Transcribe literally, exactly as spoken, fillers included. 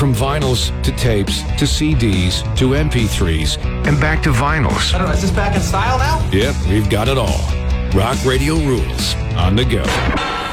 From vinyls to tapes to C Ds to M P threes and back to vinyls. I don't know, is this back in style now? Yep, we've got it all. Rock Radio rules. On the go.